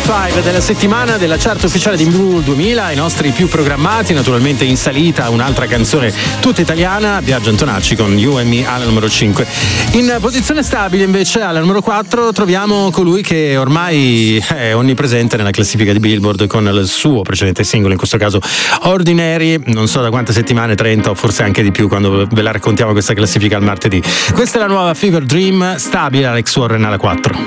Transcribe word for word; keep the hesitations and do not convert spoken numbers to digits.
cinque della settimana della chart ufficiale di Blue duemila, i nostri più programmati, naturalmente in salita un'altra canzone tutta italiana, Biagio Antonacci con You and Me alla numero cinque. In posizione stabile invece alla numero quattro troviamo colui che ormai è onnipresente nella classifica di Billboard con il suo precedente singolo, in questo caso Ordinary, non so da quante settimane, trenta o forse anche di più quando ve la raccontiamo questa classifica al martedì. Questa è la nuova Fever Dream, stabile, Alex Warren alla quattro.